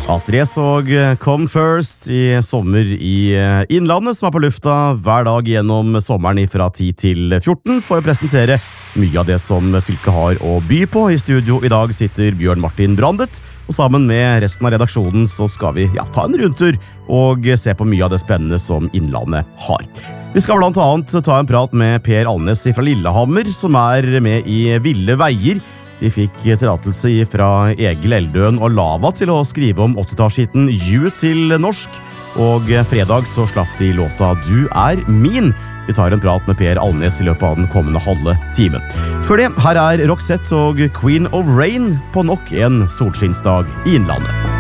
Astrid S og Come First i sommer i Innlandet, som på lufta hver dag gjennom sommeren fra 10 til 14 for å presentere mye av det som fylket har å by på. I studio i dag sitter Bjørn Martin Brandet, og sammen med resten av redaksjonen så skal vi ta en rundtur og se på mye av det spennende som Innlandet har. Vi skal blant annet ta en prat med Per Alnes fra Lillehammer, som med i Ville Veier. De fikk tillatelse fra Egil Eldøen og Lava til å skrive om 80-tallshiten You til norsk, og fredag så slapp de låta Du min. Vi tar en prat med Per Alnes i løpet av den kommende halve timen. Før det, her Roxette og Queen of Rain på nok en solskinnsdag i Innlandet.